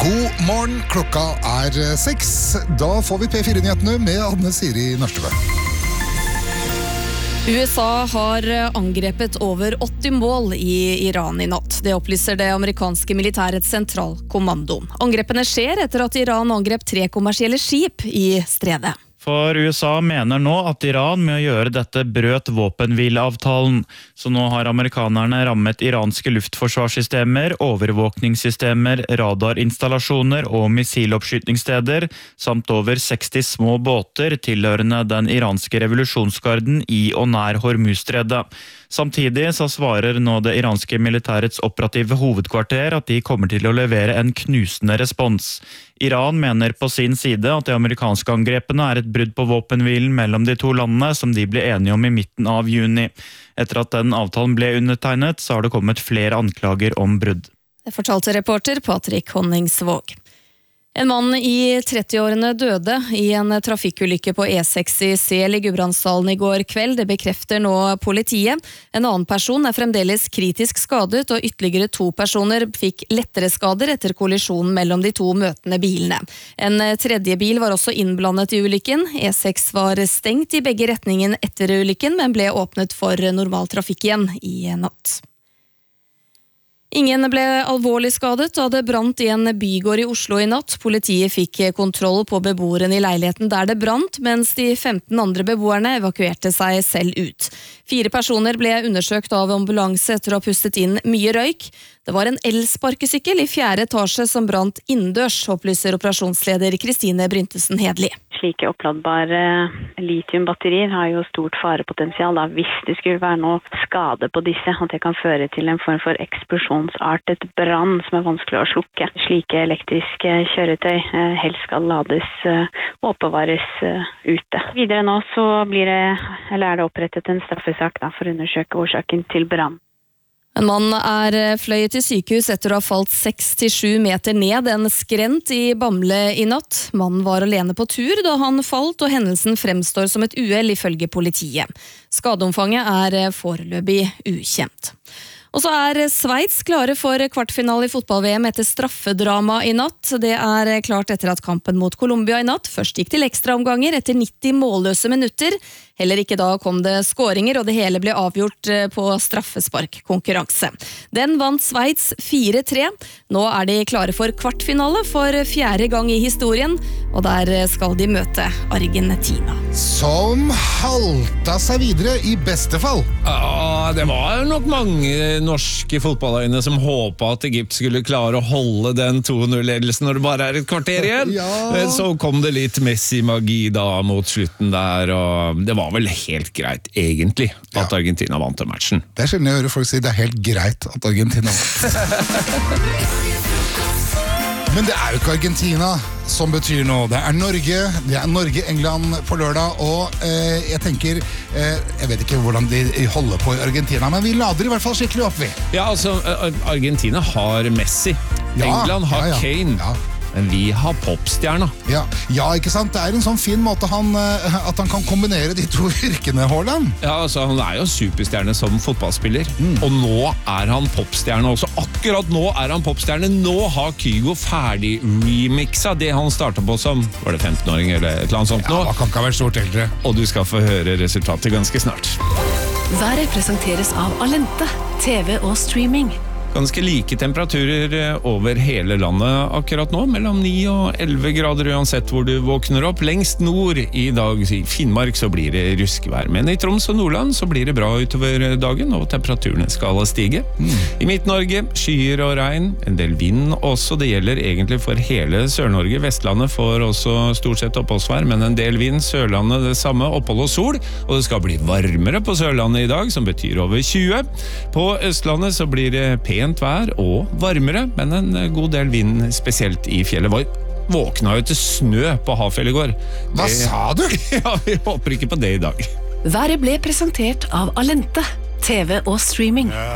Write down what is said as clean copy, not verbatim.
God morgen, klokka 6. Da får vi P4-nyhetene med Anne Siri Nørstebø. USA har angrepet over 80 mål i Iran i natt. Det opplyser det amerikanske militærets sentralkommando. Angrepene skjer etter at Iran angrep 3 kommersielle skip i stredet. For USA mener nå at Iran med å gjøre dette brøt våpenhvileavtalen. Så nå har amerikanerne rammet iranske luftforsvarssystemer, overvåkningssystemer, radarinstallasjoner og missiloppskytningssteder, samt over 60 små båter tilhørende den iranske revolusjonsgarden i og nær Hormuzstredet. Samtidig så svarer nå det iranske militærets operative hovedkvarter at de kommer til å levere en knusende respons. Iran mener på sin side at de amerikanske angrepene er et brudd på våpenhvilen mellom de to landene som de ble enige om i midten av juni. Etter at den avtalen ble undertegnet, så har det kommet flere anklager om brudd. Det fortalte reporter Patrick Honningsvåg. En mann i 30-årene døde i en trafikkulykke på E6 i Sel i Gudbrandsdalen i går kveld. Det bekrefter nå politiet. En annen person er fremdeles kritisk skadet, og ytterligere 2 personer fikk lettere skader etter kollisjonen mellom de 2 møtende bilene. En tredje bil var også innblandet i ulykken. E6 var stengt i begge retningen etter ulykken, men ble åpnet for normal trafikk igjen i natt. Ingen ble alvorlig skadet da det brant i en bygård i Oslo i natt. Politiet fikk kontroll på beboeren i leiligheten der det brant, mens de 15 andre beboerne evakuerte seg selv ut. 4 personer ble undersøkt av ambulanse etter å ha pustet inn mye røyk. Det var en elsparkesykkel i 4. etasje som brant innendørs, opplyser operasjonsleder Kristine Bryntesen Hedli. Slike oppladbare litiumbatterier har jo stort farepotensial da, hvis det skulle være noe skade på disse, at det kan føre til en form for eksplosjonsartet brann som er vanskelig å slukke. Slike elektriske kjøretøy helst skal lades og oppbevares ute. Videre nå så er det opprettet en straffesak da, for å undersøke årsaken til brann. En mann er fløyet til sykehus etter å ha falt 6-7 meter ned en skrent i Bamble i natt. Mannen var alene på tur da han falt, og hendelsen fremstår som et uhell ifølge politiet. Skadeomfanget er foreløpig ukjent. Og så er Sveits klare for kvartfinale i fotball-VM etter straffedrama i natt. Det er klart etter at kampen mot Colombia i natt først gikk til ekstraomganger etter 90 målløse minutter. Heller ikke da kom det skåringer, og det hele ble avgjort på straffesparkkonkurranse. Den vant Sveits 4-3. Nå er de klare for kvartfinale for 4. gang i historien, og der skal de møte Argentina. Som halta seg videre i beste fall. Ja, det var nok mange norske fotballøyne som håpet at Egypt skulle klare å holde den 2-0-ledelsen når det bare er et kvarter igjen. Ja. Så kom det litt Messi-magi da mot slutten der, og det var vel helt greit egentlig at Argentina vant den matchen. Det er sjelden jeg hører folk si det er helt greit at Argentina vant. Men det er jo ikke Argentina som betyr noe. Det er Norge-England på lørdag, og jeg tenker, jeg vet ikke hvordan de holder på i Argentina, men vi lader i hvert fall skikkelig opp, vi. Ja, altså, Argentina har Messi, England har Kane. Ja. Men vi har popstjerna. Ja, ikke sant? Det er en sånn fin måte at han kan kombinere de 2 yrkene, Haaland. Ja, altså han er jo superstjerne som fotballspiller, og nå er han popstjerne også. Akkurat nå er han popstjerne. Nå har Kygo ferdig remixa det han startet på som, var det 15-åring eller et eller annet sånt nå? Ja, han kan ikke ha vært stort eldre. Og du skal få høre resultatet ganske snart. Været presenteres av Alente, TV og streaming. Ganske like temperaturer over hele landet akkurat nå, mellom 9 og 11 grader uansett hvor du våkner opp. Lengst nord i dag, i Finnmark, så blir det ruskevær. Men i Troms og Nordland så blir det bra utover dagen, og temperaturene skal stige. I Midt-Norge, skyer og regn, en del vind også. Det gjelder egentlig for hele Sør-Norge. Vestlandet får også stort sett oppholdsvær, men en del vind. Sørlandet det samme, opphold og sol. Og det skal bli varmere på Sørlandet i dag, som betyr over 20. På Østlandet så blir det pent vær og varmere, men en god del vind, spesielt i fjellet. Våkna jo til snø på Hafjell i går. Hva sa du? Ja, vi håper ikke på det i dag. Været ble presentert av Alente, TV og streaming.